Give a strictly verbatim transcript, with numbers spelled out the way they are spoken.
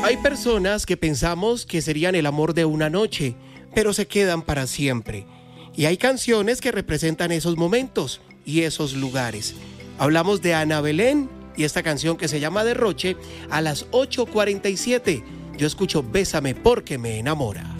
Hay personas que pensamos que serían el amor de una noche, pero se quedan para siempre. Y hay canciones que representan esos momentos y esos lugares. Hablamos de Ana Belén y esta canción que se llama Derroche a las ocho cuarenta y siete. Yo escucho Bésame porque me enamora.